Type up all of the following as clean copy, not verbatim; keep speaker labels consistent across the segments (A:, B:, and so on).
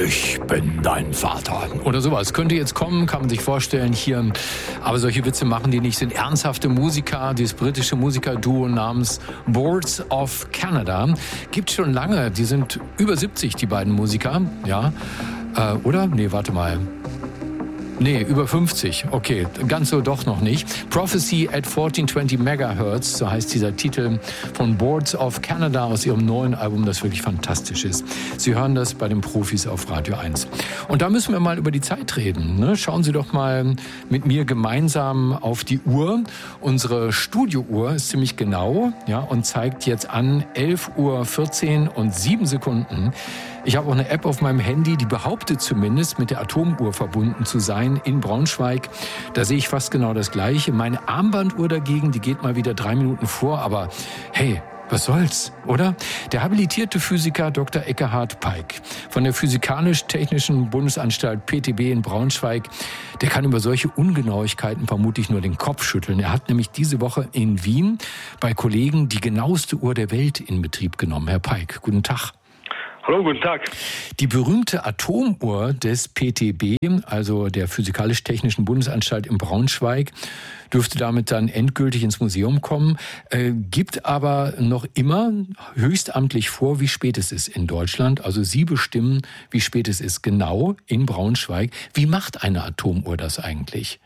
A: Ich bin dein Vater. Oder sowas. Könnte jetzt kommen, kann man sich vorstellen hier. Aber solche Witze machen die nicht. Sind ernsthafte Musiker. Dieses britische Musikerduo namens Boards of Canada. Gibt schon lange. Die sind über 70, die beiden Musiker. Ja. Oder? Nee, warte mal. Nee, über 50. Okay, ganz so doch noch nicht. Prophecy at 1420 Megahertz, so heißt dieser Titel von Boards of Canada aus ihrem neuen Album, das wirklich fantastisch ist. Sie hören das bei den Profis auf Radio 1. Und da müssen wir mal über die Zeit reden. Ne? Schauen Sie doch mal mit mir gemeinsam auf die Uhr. Unsere Studiouhr ist ziemlich genau, ja, und zeigt jetzt an 11:14 und 7 Sekunden. Ich habe auch eine App auf meinem Handy, die behauptet zumindest, mit der Atomuhr verbunden zu sein in Braunschweig. Da sehe ich fast genau das Gleiche. Meine Armbanduhr dagegen, die geht mal wieder 3 Minuten vor. Aber hey, was soll's, oder? Der habilitierte Physiker Dr. Ekkehard Peik von der Physikalisch-Technischen Bundesanstalt PTB in Braunschweig, der kann über solche Ungenauigkeiten vermutlich nur den Kopf schütteln. Er hat nämlich diese Woche in Wien bei Kollegen die genaueste Uhr der Welt in Betrieb genommen. Herr Peik, guten Tag.
B: Hallo, guten Tag.
A: Die berühmte Atomuhr des PTB, also der Physikalisch-Technischen Bundesanstalt in Braunschweig, dürfte damit dann endgültig ins Museum kommen, gibt aber noch immer höchstamtlich vor, wie spät es ist in Deutschland. Also Sie bestimmen, wie spät es ist, genau in Braunschweig. Wie macht eine Atomuhr das eigentlich?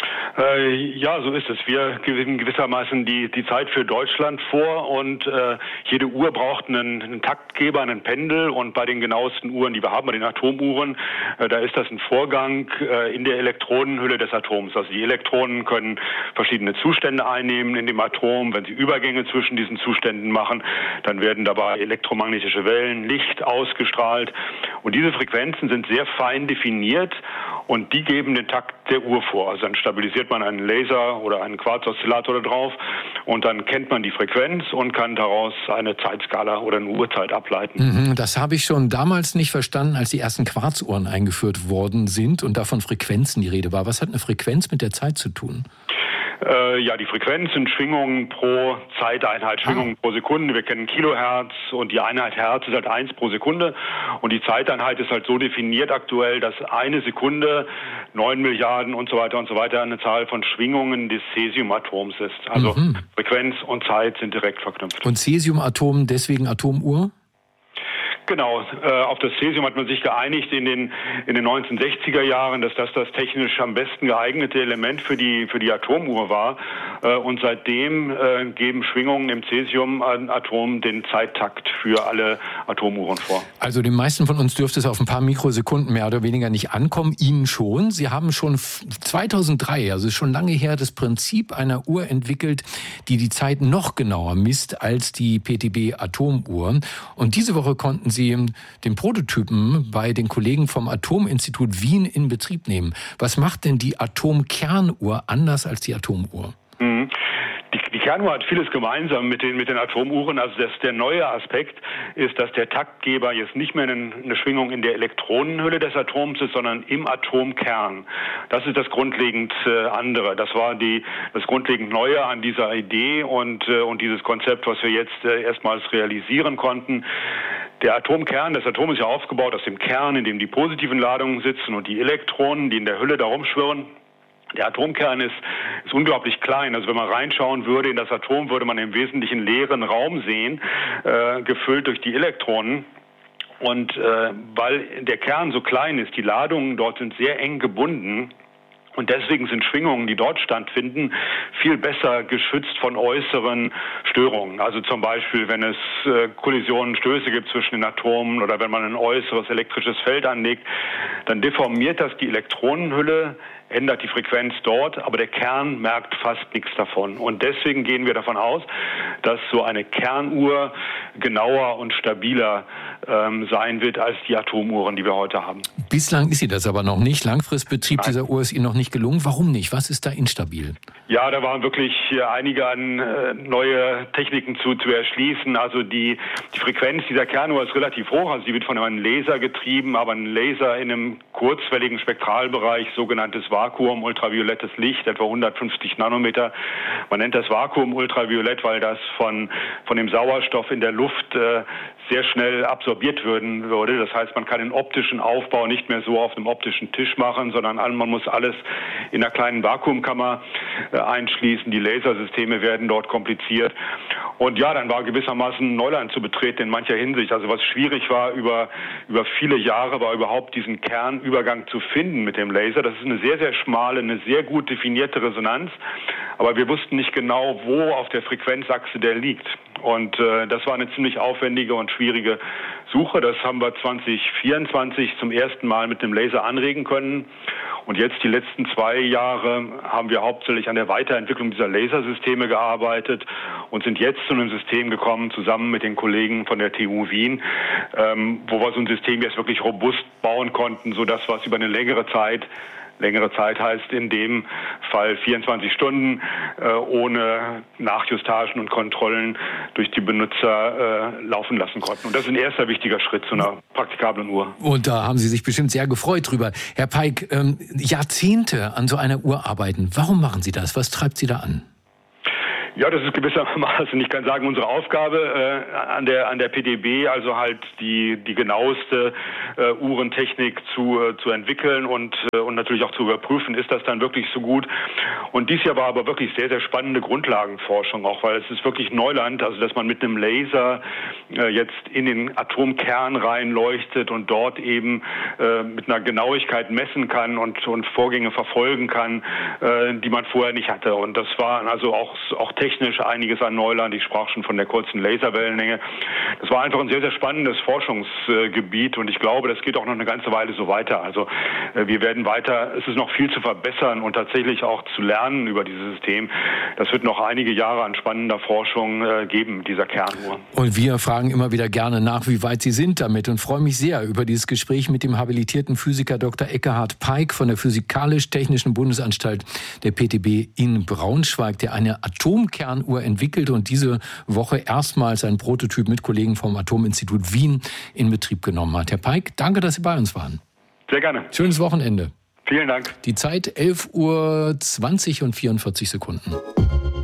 B: Ja, so ist es. Wir gewinnen gewissermaßen die Zeit für Deutschland vor und jede Uhr braucht einen Taktgeber, einen Pendel, und bei den genauesten Uhren, die wir haben, bei den Atomuhren, da ist das ein Vorgang in der Elektronenhülle des Atoms. Also die Elektronen können verschiedene Zustände einnehmen in dem Atom. Wenn sie Übergänge zwischen diesen Zuständen machen, dann werden dabei elektromagnetische Wellen, Licht ausgestrahlt, und diese Frequenzen sind sehr fein definiert und die geben den Takt der Uhr vor. Also dann stabilisiert man einen Laser oder einen Quarzoszillator da drauf und dann kennt man die Frequenz und kann daraus eine Zeitskala oder eine Uhrzeit ableiten.
A: Das habe ich schon damals nicht verstanden, als die ersten Quarzuhren eingeführt worden sind und da von Frequenzen die Rede war. Was hat eine Frequenz mit der Zeit zu tun?
B: Ja, die Frequenz sind Schwingungen pro Zeiteinheit, Schwingungen pro Sekunde. Wir kennen Kilohertz und die Einheit Hertz ist halt 1 pro Sekunde. Und die Zeiteinheit ist halt so definiert aktuell, dass eine Sekunde 9 Milliarden und so weiter eine Zahl von Schwingungen des Cäsiumatoms ist. Also Frequenz und Zeit sind direkt verknüpft.
A: Und Cäsiumatom, deswegen Atomuhr?
B: Genau, auf das Cäsium hat man sich geeinigt in den 1960er Jahren, dass das technisch am besten geeignete Element für die Atomuhr war. Und seitdem geben Schwingungen im Cäsiumatom den Zeittakt für alle Atomuhren vor.
A: Also den meisten von uns dürfte es auf ein paar Mikrosekunden mehr oder weniger nicht ankommen. Ihnen schon. Sie haben schon 2003, also ist schon lange her, das Prinzip einer Uhr entwickelt, die Zeit noch genauer misst als die PTB-Atomuhr. Und diese Woche konnten Sie den Prototypen bei den Kollegen vom Atominstitut Wien in Betrieb nehmen. Was macht denn die Atomkernuhr anders als die Atomuhr?
B: Die Kernuhr hat vieles gemeinsam mit den Atomuhren. Also der neue Aspekt ist, dass der Taktgeber jetzt nicht mehr eine Schwingung in der Elektronenhülle des Atoms ist, sondern im Atomkern. Das ist das grundlegend andere. Das war das grundlegend Neue an dieser Idee und dieses Konzept, was wir jetzt erstmals realisieren konnten. Der Atomkern, das Atom ist ja aufgebaut aus dem Kern, in dem die positiven Ladungen sitzen und die Elektronen, die in der Hülle da rumschwirren. Der Atomkern ist unglaublich klein. Also wenn man reinschauen würde in das Atom, würde man im Wesentlichen leeren Raum sehen, gefüllt durch die Elektronen. Und weil der Kern so klein ist, die Ladungen dort sind sehr eng gebunden. Und deswegen sind Schwingungen, die dort stattfinden, viel besser geschützt von äußeren Störungen. Also zum Beispiel, wenn es Kollisionen, Stöße gibt zwischen den Atomen oder wenn man ein äußeres elektrisches Feld anlegt, dann deformiert das die Elektronenhülle, ändert die Frequenz dort, aber der Kern merkt fast nichts davon. Und deswegen gehen wir davon aus, dass so eine Kernuhr genauer und stabiler sein wird als die Atomuhren, die wir heute haben.
A: Bislang ist sie das aber noch nicht. Langfristbetrieb dieser Uhr ist Ihnen noch nicht gelungen. Warum nicht? Was ist da instabil?
B: Ja, da waren wirklich einige neue Techniken zu erschließen. Also die Frequenz dieser Kernuhr ist relativ hoch. Also sie wird von einem Laser getrieben, aber ein Laser in einem kurzwelligen Spektralbereich, sogenanntes Vakuum-ultraviolettes Licht, etwa 150 Nanometer. Man nennt das Vakuum-ultraviolett, weil das von dem Sauerstoff in der Luft sehr schnell absorbiert würde. Das heißt, man kann den optischen Aufbau nicht mehr so auf dem optischen Tisch machen, sondern man muss alles in einer kleinen Vakuumkammer einschließen. Die Lasersysteme werden dort kompliziert. Und ja, dann war gewissermaßen Neuland zu betreten in mancher Hinsicht. Also was schwierig war über viele Jahre, war überhaupt diesen Kernübergang zu finden mit dem Laser. Das ist eine sehr, sehr schmale, eine sehr gut definierte Resonanz. Aber wir wussten nicht genau, wo auf der Frequenzachse der liegt. Und das war eine ziemlich aufwendige und schwierige Suche. Das haben wir 2024 zum ersten Mal mit dem Laser anregen können. Und jetzt die letzten 2 Jahre haben wir hauptsächlich an der Weiterentwicklung dieser Lasersysteme gearbeitet und sind jetzt zu einem System gekommen, zusammen mit den Kollegen von der TU Wien, wo wir so ein System jetzt wirklich robust bauen konnten, sodass wir es über eine längere Zeit heißt in dem Fall 24 Stunden ohne Nachjustagen und Kontrollen durch die Benutzer laufen lassen konnten. Und das ist ein erster wichtiger Schritt zu einer praktikablen Uhr.
A: Und da haben Sie sich bestimmt sehr gefreut drüber. Herr Peik, Jahrzehnte an so einer Uhr arbeiten. Warum machen Sie das? Was treibt Sie da an?
B: Ja, das ist gewissermaßen, ich kann sagen, unsere Aufgabe an der PDB, also halt die genaueste Uhrentechnik zu entwickeln und natürlich auch zu überprüfen, ist das dann wirklich so gut. Und dies Jahr war aber wirklich sehr, sehr spannende Grundlagenforschung, auch weil es ist wirklich Neuland, also dass man mit einem Laser jetzt in den Atomkern reinleuchtet und dort eben mit einer Genauigkeit messen kann und Vorgänge verfolgen kann, die man vorher nicht hatte. Und das war also auch technisch einiges an Neuland. Ich sprach schon von der kurzen Laserwellenlänge. Das war einfach ein sehr, sehr spannendes Forschungsgebiet und ich glaube, das geht auch noch eine ganze Weile so weiter. Also wir werden weiter, es ist noch viel zu verbessern und tatsächlich auch zu lernen über dieses System. Das wird noch einige Jahre an spannender Forschung geben mit dieser Kernuhr.
A: Und wir fragen immer wieder gerne nach, wie weit Sie sind damit und freue mich sehr über dieses Gespräch mit dem habilitierten Physiker Dr. Ekkehard Peik von der Physikalisch-Technischen Bundesanstalt der PTB in Braunschweig, der eine Atomkernuhr entwickelt und diese Woche erstmals einen Prototyp mit Kollegen vom Atominstitut Wien in Betrieb genommen hat. Herr Peik, danke, dass Sie bei uns waren.
B: Sehr gerne.
A: Schönes Wochenende.
B: Vielen Dank.
A: Die Zeit 11:20 und 44 Sekunden.